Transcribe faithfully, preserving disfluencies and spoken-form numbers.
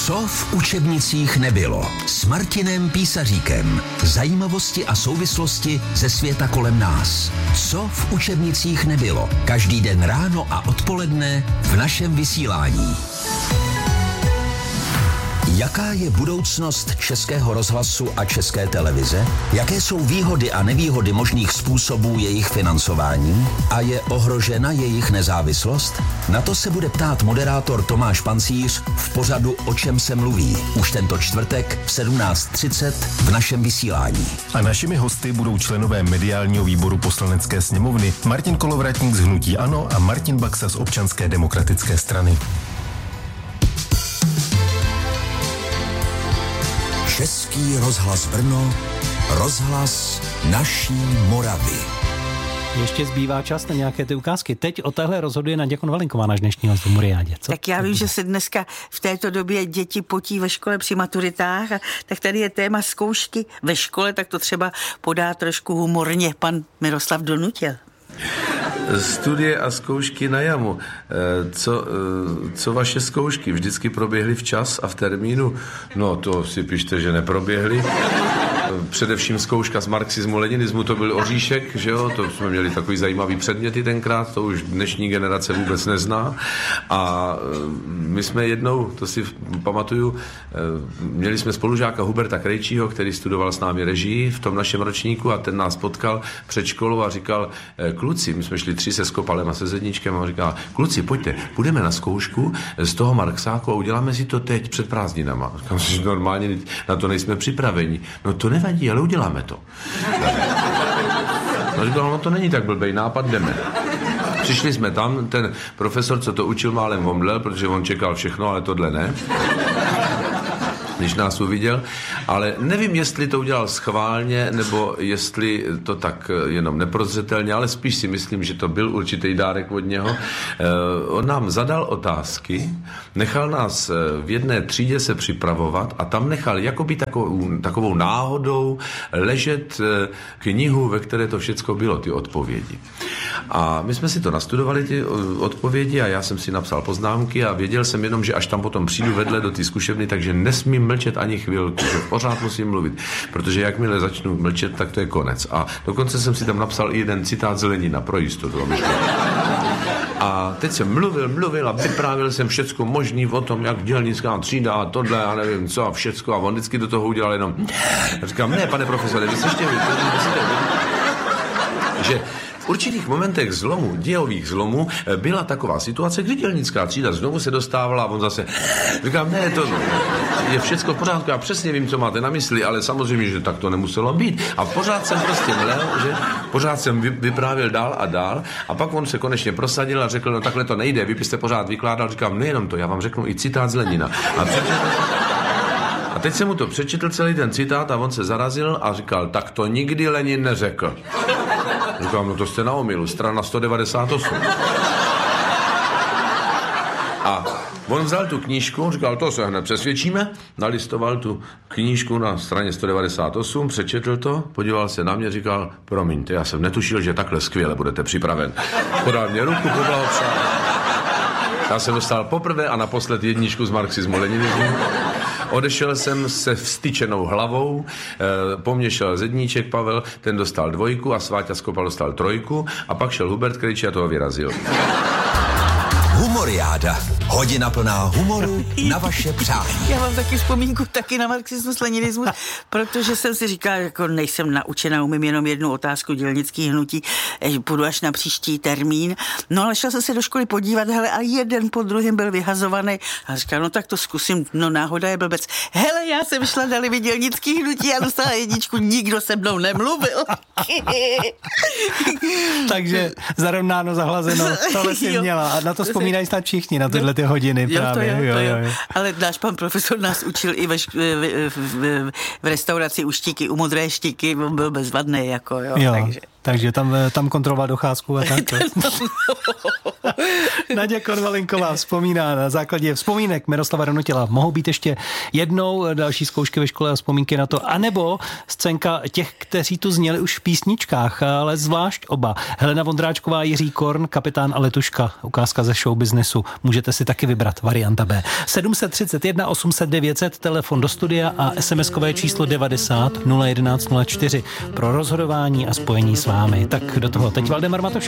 Co v učebnicích nebylo? S Martinem Písaříkem. Zajímavosti a souvislosti ze světa kolem nás. Co v učebnicích nebylo? Každý den ráno a odpoledne v našem vysílání. Jaká je budoucnost Českého rozhlasu a České televize? Jaké jsou výhody a nevýhody možných způsobů jejich financování? A je ohrožena jejich nezávislost? Na to se bude ptát moderátor Tomáš Pancíř v pořadu O čem se mluví. Už tento čtvrtek v sedmnáct třicet v našem vysílání. A našimi hosty budou členové mediálního výboru Poslanecké sněmovny Martin Kolovratník z hnutí ANO a Martin Baxa z Občanské demokratické strany. Český rozhlas Brno, rozhlas naší Moravy. Ještě zbývá čas na nějaké ty ukázky. Teď o téhle rozhoduje Naděja Konvalinková, náš dnešní host v Muriádě. Co? Tak já vím, že se dneska v této době děti potí ve škole při maturitách, a tak tady je téma zkoušky ve škole, tak to třeba podá trošku humorně pan Miroslav Donutil. Studie a zkoušky na jamu. Co, co vaše zkoušky? Vždycky proběhly včas a v termínu? No to si pište, že neproběhly. Především zkouška z marxismu, leninismu, to byl oříšek, že jo, to jsme měli takový zajímavý předměty tenkrát, to už dnešní generace vůbec nezná. A my jsme jednou, to si pamatuju, měli jsme spolužáka Huberta Krejčího, který studoval s námi režii v tom našem ročníku a ten nás potkal před školou a říkal, kluci, my jsme šli tři se Skopalem a se Zedníčkem a říkal, kluci, pojďte, půjdeme na zkoušku z toho Marxáku a uděláme si to teď před prázdninama. Říkám si, normálně na to nejsme připraveni. No to nevadí, ale uděláme to. No říkal, no to není tak blbej nápad, jdeme. Přišli jsme tam, ten profesor, co to učil, málem omdlel, protože on čekal všechno, ale tohle ne. Když nás uviděl, ale nevím, jestli to udělal schválně, nebo jestli to tak jenom neprozřetelně, ale spíš si myslím, že to byl určitý dárek od něho. On nám zadal otázky, nechal nás v jedné třídě se připravovat a tam nechal jakoby takovou, takovou náhodou ležet knihu, ve které to všecko bylo, ty odpovědi. A my jsme si to nastudovali, ty odpovědi, a já jsem si napsal poznámky a věděl jsem jenom, že až tam potom přijdu vedle do té zkušebny, takže nesmím mlčet ani chvilku, že pořád musím mluvit, protože jakmile začnu mlčet, tak to je konec. A dokonce jsem si tam napsal i jeden citát z Lenina pro jistotu. A teď jsem mluvil, mluvil a vyprávěl jsem všecko možný o tom, jak dělnická třída a tohle a nevím co a všecko, a on vždycky do toho udělal jenom a říkám, ne, pane profesore, vy jste že v určitých momentech zlomu, dějových zlomů, byla taková situace, kdy dělnická třída znovu se dostávala a on zase říkám, ne, to je všecko v pořádku, já přesně vím, co máte na mysli, ale samozřejmě, že tak to nemuselo být. A pořád jsem prostě mlel, že pořád jsem vyprávěl dál a dál a pak on se konečně prosadil a řekl, no takhle to nejde, vy byste pořád vykládal, říkám, nejenom to, já vám řeknu i citát z Lenina. A přečetl... A teď jsem mu to přečetl celý ten citát a on se zarazil a říkal, tak to nikdy Lenin neřekl. Říkám, no to jste na omylu, strana sto devadesát osm. A on vzal tu knížku, říkal, to se hned přesvědčíme, nalistoval tu knížku na straně sto devadesát osm, přečetl to, podíval se na mě, říkal, promiňte, já jsem netušil, že takhle skvěle budete připraven. Podal mě ruku, poblahopřál. Já jsem dostal poprvé a naposled jedničku z marxismu, leninismu. Odešel jsem se vstyčenou hlavou, po mně šel Zedníček Pavel, ten dostal dvojku a Sváťa Skopal dostal trojku a pak šel Hubert Krejčí a toho vyrazil. Humoriáda. Hodina plná humoru na vaše přání. Já mám taky vzpomínku taky na marxismus, leninismus, protože jsem si říkala, jako nejsem naučená, umím jenom jednu otázku dělnických hnutí, půjdu až na příští termín. No ale šla jsem se do školy podívat, hele, a jeden po druhém byl vyhazovaný. A říkala, no tak to zkusím, no náhoda je blbec. Hele, já jsem šla, dali mi dělnický hnutí a dostala jedničku, nikdo se mnou nemluvil. Takže zarovnáno, zahlazeno, tohle jsi měla. A na to vzpomínají snad všichni, na tyhle ty hodiny jo, právě. To jo, to jo. Jo, jo. Ale náš pan profesor nás učil i ve šk- v, v, v, v restauraci u Štíky, u Modré Štíky, on byl bezvadný, jako jo. jo. Takže. Takže tam, tam kontroloval docházku a tak. Naděja Konvalinková vzpomíná na základě vzpomínek Miroslava Donutila. Mohou být ještě jednou další zkoušky ve škole a vzpomínky na to, anebo scénka těch, kteří tu zněli už v písničkách, ale zvlášť oba. Helena Vondráčková, Jiří Korn, Kapitán a Letuška, ukázka ze show businessu. Můžete si taky vybrat varianta B. sedm set třicet jedna osm set devět set, telefon do studia a SMSkové číslo devadesát nula jedenáct nula čtyři pro rozhodování a spojení s vámi. Tak do toho teď Valdemar Matoška.